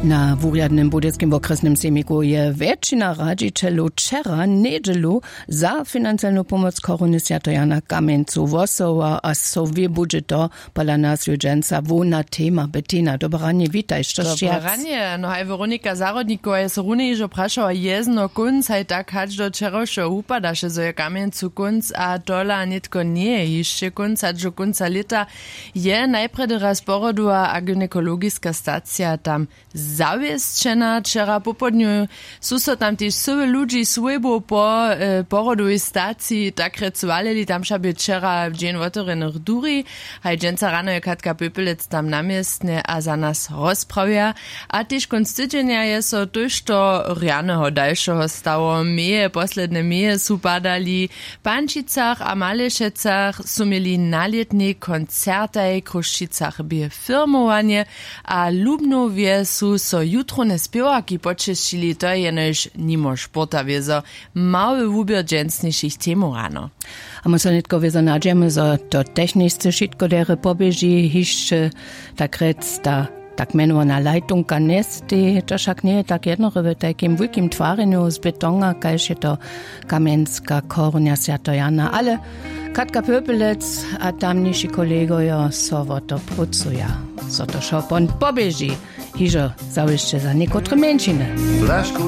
Na wurjadnym budyckim okresnym sejmiku je většina radžiteľov včera nedelu za financelnú pomoc korony Sv. Jana Kamencu Vosova a sovie budžeto podľa nás ľudženca vona téma. Bettina, dobranie, vítaj, što šťac. Dobranie, no aj Veronika Zárodníková je so runej, že prašala jezno kunc, aj tak hač do čerošo upadaše, zo je Kamencu kunc a dola nitko nie je ešte kunc, hač do kunca leta je najpredy raz porodová a gynekologická stácia tam zawieszczena. Wczera po południu są tam też sobie ludzi swojbo po porodowej stacji tak recwalili, tam szabie wczera w dzień wotorenych duri, a dżęca rano je Katka Pöpelec tam namiestne a za nas rozprawia, a też konc tydzienia je so też to rianeho dalszego stało. Meje, posledne meje su padali w Pančicach a Malešecach, su mieli nalietne koncertaj, Kruščicach bie firmowanie, a Lubnowie su so jutrone spěwaki počešili, to je než nimo športa wiezo, mały wubier dżęsniejszych temu rano. A my so nitko wiezo nadziemy, zo to techniczne šitko dere pobieži, hišće tak rec ta tak menovaná lajtunka nesty, to však nie je tak jednorowe takým wielkim tvareniu z betona, kajž je to kamenská koruna Sv. Jana, ale Katka Pöpelec a tamniejsi kolegojo so o to pracuja, so to šopon pobieži, hižo zawieszcze za niekotre mężczyny.